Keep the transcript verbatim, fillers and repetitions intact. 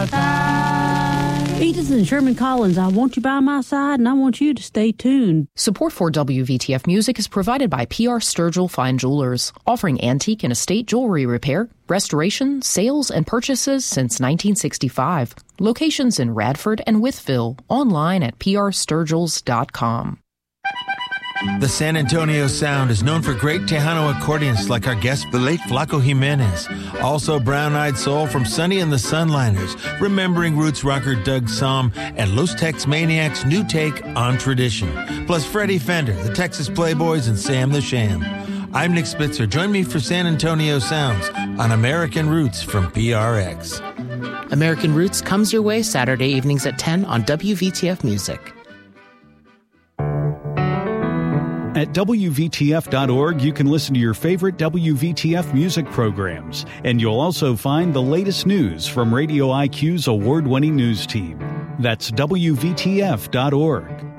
Edith and Sherman Collins, I want you by my side, and I want you to stay tuned. Support for W V T F Music is provided by P R Sturgill Fine Jewelers, offering antique and estate jewelry repair, restoration, sales, and purchases since nineteen sixty-five. Locations in Radford and Wytheville, online at p r sturgills dot com. The San Antonio Sound is known for great Tejano accordionists like our guest, the late Flaco Jimenez. Also brown-eyed soul from Sonny and the Sunliners, remembering roots rocker Doug Somm, and Los Tex Maniacs' new take on tradition. Plus Freddie Fender, the Texas Playboys, and Sam the Sham. I'm Nick Spitzer. Join me for San Antonio Sounds on American Roots from P R X. American Roots comes your way Saturday evenings at ten on W V T F Music. At W V T F dot org, you can listen to your favorite W V T F music programs, and you'll also find the latest news from Radio I Q's award-winning news team. That's W V T F dot org.